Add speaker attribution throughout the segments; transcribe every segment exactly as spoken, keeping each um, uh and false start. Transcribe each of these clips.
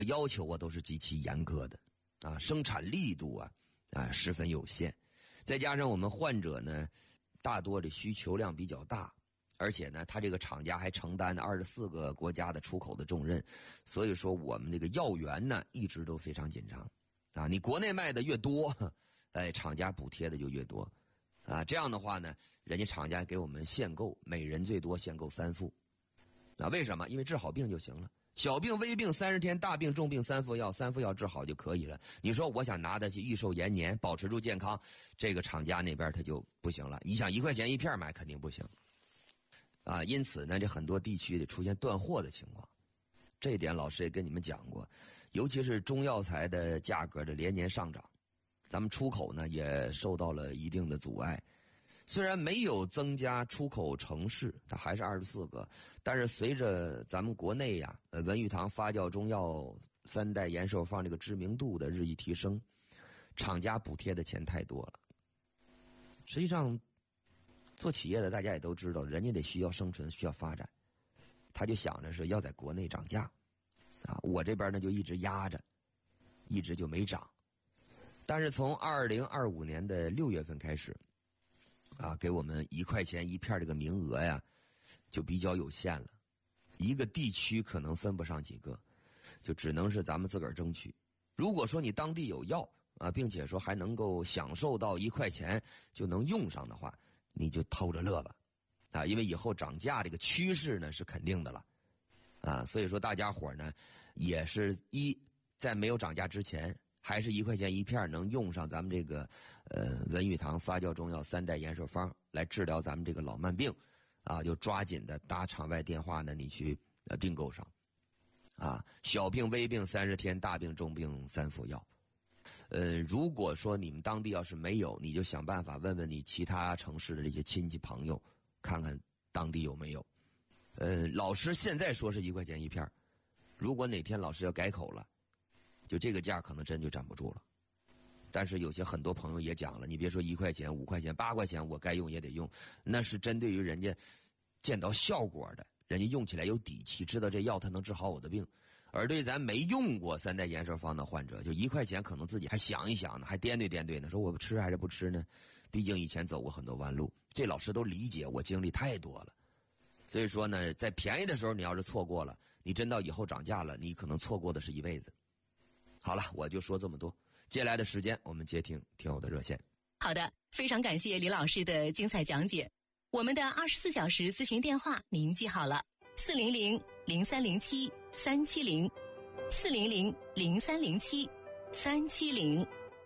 Speaker 1: 要求啊都是极其严格的啊，生产力度啊啊十分有限，再加上我们患者呢大多的需求量比较大，而且呢他这个厂家还承担二十四个国家的出口的重任，所以说我们这个药源呢一直都非常紧张啊，你国内卖的越多，哎，厂家补贴的就越多啊，这样的话呢人家厂家给我们限购，每人最多限购三副啊，为什么？因为治好病就行了，小病微病三十天，大病重病三副药，三副药治好就可以了。你说我想拿它去益寿延年，保持住健康，这个厂家那边他就不行了。你想一块钱一片买肯定不行啊，因此呢这很多地区得出现断货的情况，这一点老师也跟你们讲过，尤其是中药材的价格的连年上涨，咱们出口呢也受到了一定的阻碍。虽然没有增加出口城市，它还是二十四个，但是随着咱们国内呀、呃，文玉堂发酵中药三代延寿方这个知名度的日益提升，厂家补贴的钱太多了。实际上，做企业的大家也都知道，人家得需要生存，需要发展，他就想着是要在国内涨价，啊，我这边呢就一直压着，一直就没涨。但是从二零二五年的六月份开始。啊，给我们一块钱一片这个名额呀，就比较有限了。一个地区可能分不上几个，就只能是咱们自个儿争取。如果说你当地有药啊，并且说还能够享受到一块钱就能用上的话，你就偷着乐吧，啊，因为以后涨价这个趋势呢是肯定的了，啊，所以说大家伙呢也是一在没有涨价之前。还是一块钱一片能用上咱们这个呃文玉堂发酵中药三代延寿方来治疗咱们这个老慢病啊，就抓紧的打场外电话呢，你去呃订购上啊，小病微病三十天，大病重病三副药。呃，如果说你们当地要是没有，你就想办法问问你其他城市的这些亲戚朋友，看看当地有没有。呃，老师现在说是一块钱一片，如果哪天老师要改口了。就这个价可能真就站不住了，但是有些很多朋友也讲了，你别说一块钱、五块钱、八块钱，我该用也得用，那是针对于人家见到效果的，人家用起来有底气，知道这药它能治好我的病。而对咱没用过三代延寿方的患者，就一块钱可能自己还想一想呢，还掂对掂对呢，说我吃还是不吃呢？毕竟以前走过很多弯路，这老师都理解，我经历太多了。所以说呢，在便宜的时候你要是错过了，你真到以后涨价了，你可能错过的是一辈子。好了，我就说这么多。接下来的时间，我们接听听友的热线。
Speaker 2: 好的，非常感谢李老师的精彩讲解。我们的二十四小时咨询电话您记好了：四零零零三零七三七零，四零零零三零七三七零。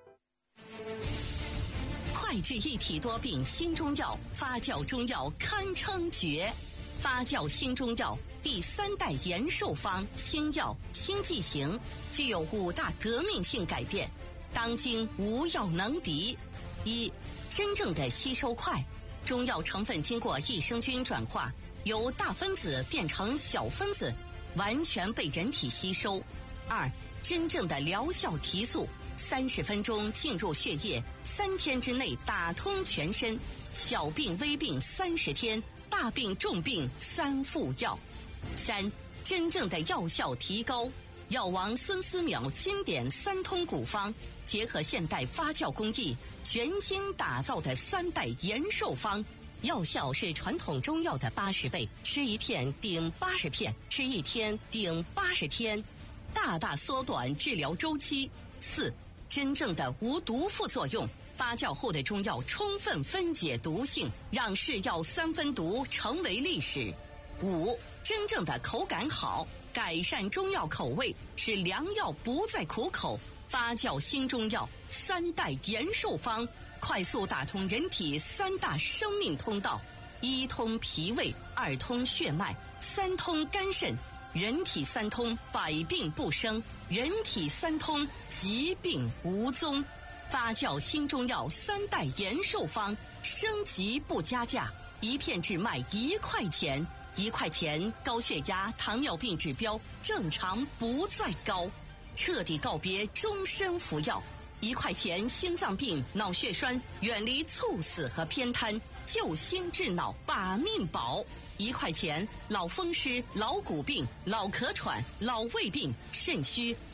Speaker 2: 快治一体多病新中药，发酵中药堪称绝。发酵新中药第三代延寿方新药新剂型，具有五大革命性改变，当今无药能敌。一、真正的吸收快，中药成分经过益生菌转化，由大分子变成小分子，完全被人体吸收。二、真正的疗效提速，三十分钟进入血液，三天之内打通全身，小病微病三十天，大病重病三副药。三、真正的药效提高，药王孙思邈经典三通古方，结合现代发酵工艺，全新打造的三代延寿方，药效是传统中药的八十倍，吃一片顶八十片，吃一天顶八十天，大大缩短治疗周期。四、真正的无毒副作用，发酵后的中药充分分解毒性，让是药三分毒成为历史。五、真正的口感好，改善中药口味，使良药不再苦口。发酵新中药三代延寿方，快速打通人体三大生命通道：一通脾胃，二通血脉，三通肝肾。人体三通，百病不生；人体三通，疾病无踪。发酵新中药三代延寿方，升级不加价，一片只卖一块钱。一块钱，高血压、糖尿病指标正常不再高，彻底告别终身服药。一块钱，心脏病、脑血栓远离猝死和偏瘫， 救心治脑把命保。一块钱，老风湿、老骨病、老咳喘、老胃病、肾虚。